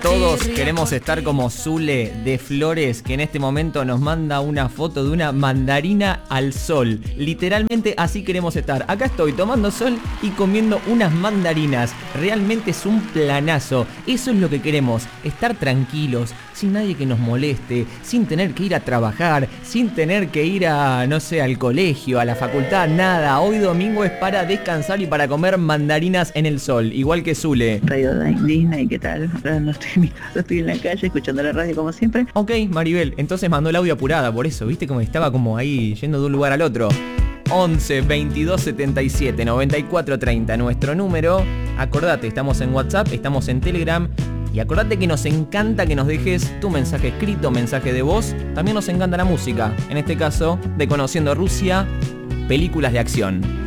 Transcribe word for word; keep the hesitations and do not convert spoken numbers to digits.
todos queremos estar como Zule de Flores, que en este momento nos manda una foto de una mandarina al sol. Literalmente así queremos estar. Acá estoy tomando sol y comiendo unas mandarinas. Realmente es un planazo. Eso es lo que queremos, estar tranquilos, sin nadie que nos moleste, sin tener que ir a trabajar, sin tener que ir a, no sé, al colegio, a la facultad, nada. Hoy domingo es para descansar y para comer mandarinas en el sol, igual que Zule. Radio Disney, ¿qué tal? Ahora no estoy en mi casa, estoy en la calle escuchando la radio como siempre. Ok, Maribel, entonces mandó el audio apurada, por eso, viste como estaba como ahí yendo de un lugar al otro. once, veintidós, setenta y siete, noventa y cuatro, treinta, nuestro número. Acordate, estamos en WhatsApp, estamos en Telegram. Y acordate que nos encanta que nos dejes tu mensaje escrito, mensaje de voz. También nos encanta la música, en este caso de Conociendo Rusia, películas de acción.